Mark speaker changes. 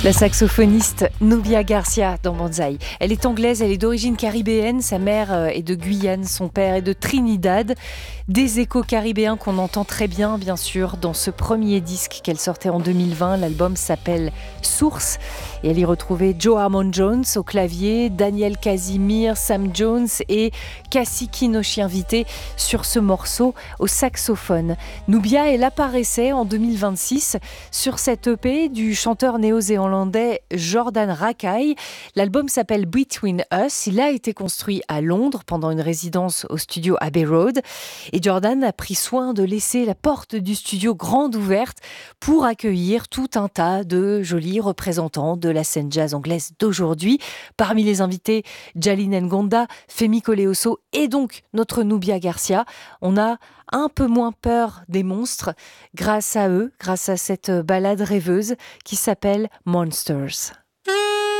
Speaker 1: La saxophoniste Nubia Garcia dans Banzai. Elle est anglaise, elle est d'origine caribéenne. Sa mère est de Guyane, son père est de Trinidad. Des échos caribéens qu'on entend très bien, bien sûr, dans ce premier disque qu'elle sortait en 2020. L'album s'appelle Source. Et elle y retrouvait Joe Harmon Jones au clavier, Daniel Casimir, Sam Jones et Cassie Kinoshi invité sur ce morceau au saxophone. Nubia, elle apparaissait en 2026 sur cette EP du chanteur néo-zélandais Jordan Rakei. L'album s'appelle Between Us. Il a été construit à Londres pendant une résidence au studio Abbey Road. Et Jordan a pris soin de laisser la porte du studio grande ouverte pour accueillir tout un tas de jolis représentants de la scène jazz anglaise d'aujourd'hui. Parmi les invités, Jaline Ngonda, Femi Koleoso et donc notre Nubia Garcia. On a un peu moins peur des monstres grâce à eux, grâce à cette balade rêveuse qui s'appelle Monsters.